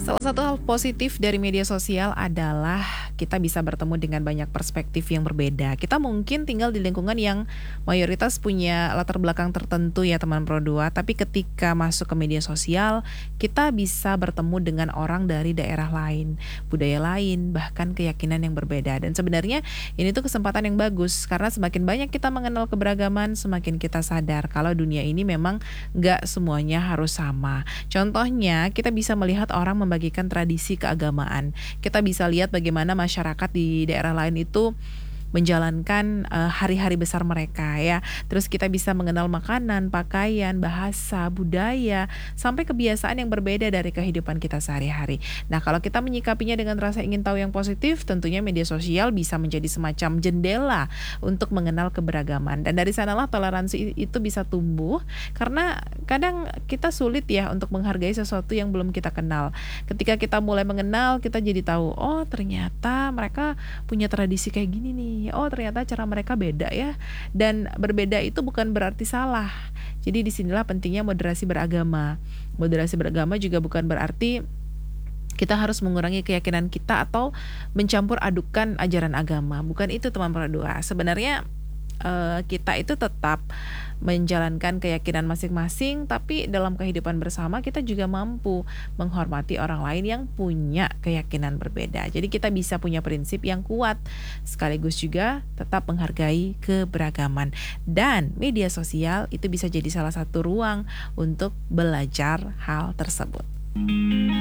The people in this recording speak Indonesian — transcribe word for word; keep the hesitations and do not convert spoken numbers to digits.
Salah satu hal positif dari media sosial adalah kita bisa bertemu dengan banyak perspektif yang berbeda. Kita mungkin tinggal di lingkungan yang mayoritas punya latar belakang tertentu ya teman Pro dua, tapi ketika masuk ke media sosial, kita bisa bertemu dengan orang dari daerah lain, budaya lain, bahkan keyakinan yang berbeda. Dan sebenarnya ini tuh kesempatan yang bagus karena semakin banyak kita mengenal keberagaman, semakin kita sadar kalau dunia ini memang nggak semuanya harus sama. Contohnya, kita bisa melihat orang membagikan tradisi keagamaan. Kita bisa lihat bagaimana masyarakat di daerah lain itu menjalankan eh, hari-hari besar mereka ya. Terus kita bisa mengenal makanan, pakaian, bahasa, budaya, sampai kebiasaan yang berbeda dari kehidupan kita sehari-hari. Nah, kalau kita menyikapinya dengan rasa ingin tahu yang positif, tentunya media sosial bisa menjadi semacam jendela untuk mengenal keberagaman. Dan dari sanalah toleransi itu bisa tumbuh karena kadang kita sulit ya untuk menghargai sesuatu yang belum kita kenal. Ketika kita mulai mengenal, kita jadi tahu, oh ternyata mereka punya tradisi kayak gini nih. Oh ternyata cara mereka beda ya. Dan berbeda itu bukan berarti salah. Jadi disinilah pentingnya moderasi beragama. Moderasi beragama juga bukan berarti kita harus mengurangi keyakinan kita atau mencampur adukan ajaran agama. Bukan itu teman Pro dua. Sebenarnya eh, kita itu tetap menjalankan keyakinan masing-masing, tapi dalam kehidupan bersama kita juga mampu menghormati orang lain yang punya keyakinan berbeda. Jadi kita bisa punya prinsip yang kuat, sekaligus juga tetap menghargai keberagaman. Dan media sosial itu bisa jadi salah satu ruang untuk belajar hal tersebut.